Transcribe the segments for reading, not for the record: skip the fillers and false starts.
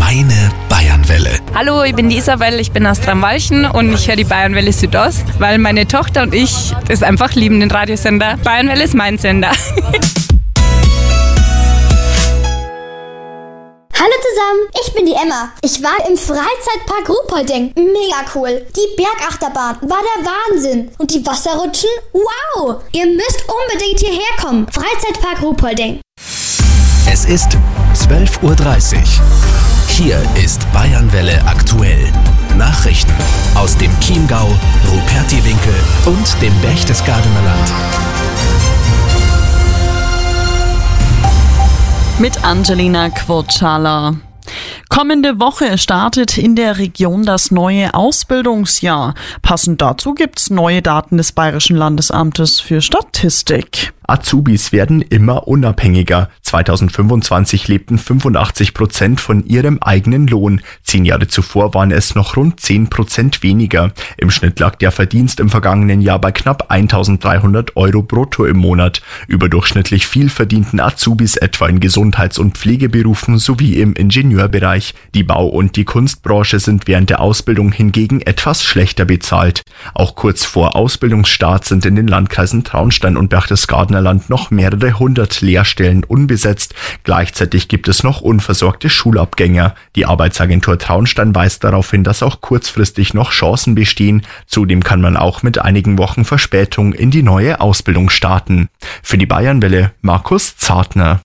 Deine Bayernwelle. Hallo, ich bin die Isabel, ich bin aus Traunwalchen und ich höre die Bayernwelle Südost, weil meine Tochter und ich es einfach lieben, den Radiosender. Bayernwelle ist mein Sender. Hallo zusammen, ich bin die Emma. Ich war im Freizeitpark Ruhpolding. Mega cool. Die Bergachterbahn war der Wahnsinn. Und die Wasserrutschen? Wow! Ihr müsst unbedingt hierher kommen. Freizeitpark Ruhpolding. Es ist 12:30 Uhr. Hier ist Bayernwelle aktuell. Nachrichten aus dem Chiemgau, Rupertiwinkel und dem Berchtesgadener Land. Mit Angelina Quotschala. Kommende Woche startet in der Region das neue Ausbildungsjahr. Passend dazu gibt's neue Daten des Bayerischen Landesamtes für Statistik. Azubis werden immer unabhängiger. 2025 lebten 85% von ihrem eigenen Lohn. 10 Jahre zuvor waren es noch rund 10% weniger. Im Schnitt lag der Verdienst im vergangenen Jahr bei knapp 1.300 € brutto im Monat. Überdurchschnittlich viel verdienten Azubis etwa in Gesundheits- und Pflegeberufen sowie im Ingenieurbereich. Die Bau- und die Kunstbranche sind während der Ausbildung hingegen etwas schlechter bezahlt. Auch kurz vor Ausbildungsstart sind in den Landkreisen Traunstein und Berchtesgadener Land noch mehrere hundert Lehrstellen unbesetzt. Gleichzeitig gibt es noch unversorgte Schulabgänger. Die Arbeitsagentur Traunstein weist darauf hin, dass auch kurzfristig noch Chancen bestehen. Zudem kann man auch mit einigen Wochen Verspätung in die neue Ausbildung starten. Für die Bayernwelle Markus Zartner.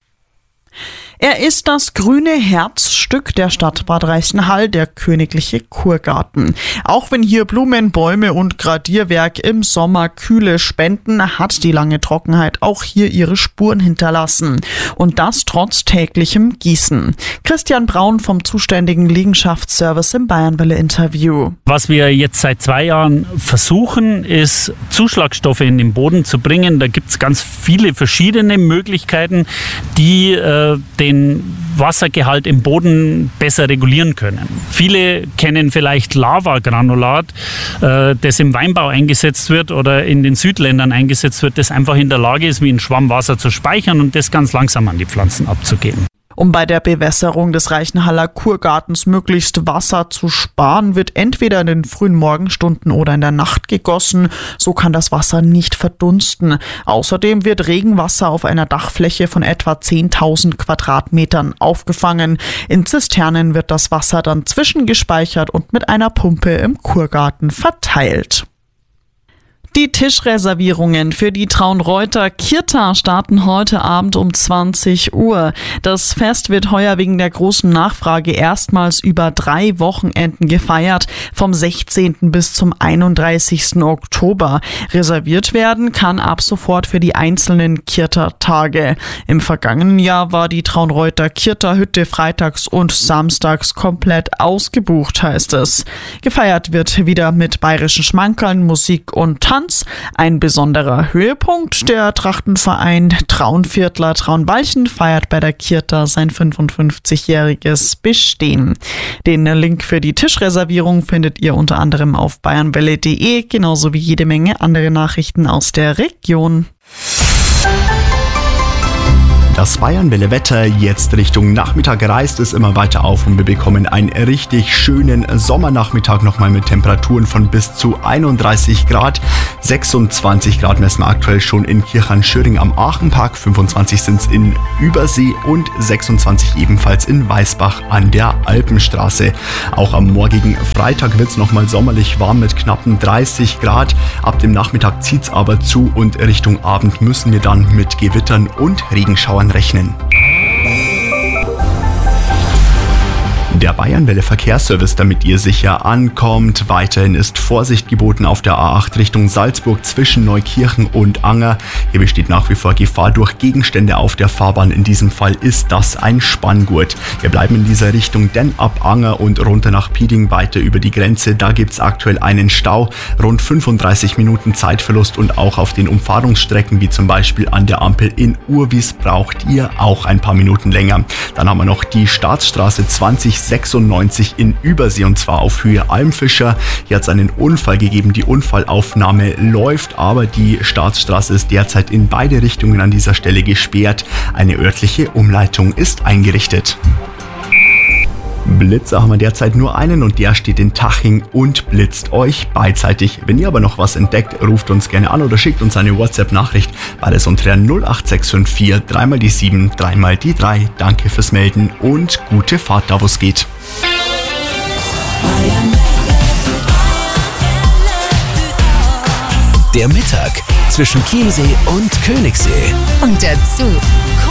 Er ist das grüne Herzstück der Stadt Bad Reichenhall, der königliche Kurgarten. Auch wenn hier Blumen, Bäume und Gradierwerk im Sommer Kühle spenden, hat die lange Trockenheit auch hier ihre Spuren hinterlassen. Und das trotz täglichem Gießen. Christian Braun vom zuständigen Liegenschaftsservice im Bayernwelle-Interview. Was wir jetzt seit 2 Jahren versuchen, ist Zuschlagstoffe in den Boden zu bringen. Da gibt es ganz viele verschiedene Möglichkeiten, die den Wassergehalt im Boden besser regulieren können. Viele kennen vielleicht Lavagranulat, das im Weinbau eingesetzt wird oder in den Südländern eingesetzt wird, das einfach in der Lage ist, wie ein Schwamm Wasser zu speichern und das ganz langsam an die Pflanzen abzugeben. Um bei der Bewässerung des Reichenhaller Kurgartens möglichst Wasser zu sparen, wird entweder in den frühen Morgenstunden oder in der Nacht gegossen. So kann das Wasser nicht verdunsten. Außerdem wird Regenwasser auf einer Dachfläche von etwa 10.000 Quadratmetern aufgefangen. In Zisternen wird das Wasser dann zwischengespeichert und mit einer Pumpe im Kurgarten verteilt. Die Tischreservierungen für die Traunreuter Kirta starten heute Abend um 20 Uhr. Das Fest wird heuer wegen der großen Nachfrage erstmals über 3 Wochenenden gefeiert, vom 16. bis zum 31. Oktober. Reserviert werden kann ab sofort für die einzelnen Kirta-Tage. Im vergangenen Jahr war die Traunreuter Kirta-Hütte freitags und samstags komplett ausgebucht, heißt es. Gefeiert wird wieder mit bayerischen Schmankerln, Musik und Tanz. Ein besonderer Höhepunkt: der Trachtenverein Traunviertler Traunwalchen feiert bei der Kirta sein 55-jähriges Bestehen. Den Link für die Tischreservierung findet ihr unter anderem auf bayernwelle.de, genauso wie jede Menge andere Nachrichten aus der Region. Das Bayernwelle-Wetter jetzt Richtung Nachmittag reißt es immer weiter auf und wir bekommen einen richtig schönen Sommernachmittag nochmal mit Temperaturen von bis zu 31 Grad. 26 Grad messen wir aktuell schon in Kirchheim-Schöring am Aachenpark, 25 sind es in Übersee und 26 ebenfalls in Weißbach an der Alpenstraße. Auch am morgigen Freitag wird es nochmal sommerlich warm mit knappen 30 Grad. Ab dem Nachmittag zieht es aber zu und Richtung Abend müssen wir dann mit Gewittern und Regenschauern rechnen. Der Bayernwelle Verkehrsservice, damit ihr sicher ankommt. Weiterhin ist Vorsicht geboten auf der A8 Richtung Salzburg zwischen Neukirchen und Anger. Hier besteht nach wie vor Gefahr durch Gegenstände auf der Fahrbahn. In diesem Fall ist das ein Spanngurt. Wir bleiben in dieser Richtung, denn ab Anger und runter nach Pieding weiter über die Grenze, da gibt es aktuell einen Stau. Rund 35 Minuten Zeitverlust und auch auf den Umfahrungsstrecken, wie zum Beispiel an der Ampel in Urwies, braucht ihr auch ein paar Minuten länger. Dann haben wir noch die Staatsstraße 2096 in Übersee und zwar auf Höhe Almfischer. Hier hat es einen Unfall gegeben. Die Unfallaufnahme läuft, aber die Staatsstraße ist derzeit in beide Richtungen an dieser Stelle gesperrt. Eine örtliche Umleitung ist eingerichtet. Blitzer haben wir derzeit nur einen und der steht in Taching und blitzt euch beidseitig. Wenn ihr aber noch was entdeckt, ruft uns gerne an oder schickt uns eine WhatsApp-Nachricht. Beides unter der 08654 3 die 7 3 die 3. Danke fürs Melden und gute Fahrt da, wo es geht. Der Mittag zwischen Chiemsee und Königssee. Und dazu